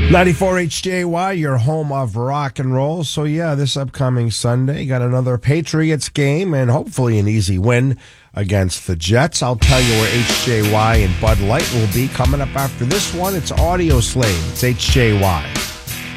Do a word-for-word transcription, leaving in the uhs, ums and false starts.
ninety-four H J Y, your home of rock and roll. So, yeah, this upcoming Sunday, got another Patriots game and hopefully an easy win against the Jets. I'll tell you where H J Y and Bud Light will be coming up after this one. It's Audio Slave. It's H J Y.